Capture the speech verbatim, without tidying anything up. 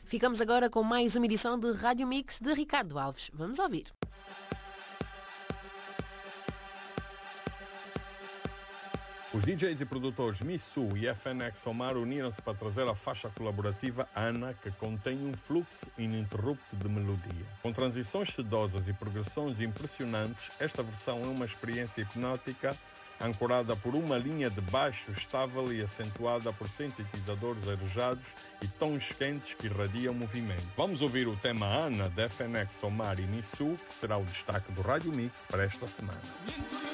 Ficamos agora com mais uma edição de Rádio Mix de Ricardo Alves. Vamos ouvir. Os D Js e produtores Missu e F N X Omar uniram-se para trazer a faixa colaborativa Ana, que contém um fluxo ininterrupto de melodia. Com transições sedosas e progressões impressionantes, esta versão é uma experiência hipnótica ancorada por uma linha de baixo estável e acentuada por sintetizadores arejados e tons quentes que irradiam movimento. Vamos ouvir o tema Ana de F N X Omar e Missu, que será o destaque do Rádio Mix para esta semana.